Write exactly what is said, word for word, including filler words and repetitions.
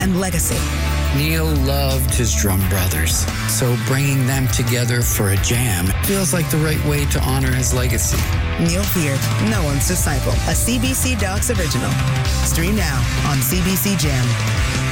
and legacy. Neil loved his drum brothers, so bringing them together for a jam feels like the right way to honor his legacy. Neil Peart, No One's Disciple, a C B C Docs original. Stream now on C B C Gem.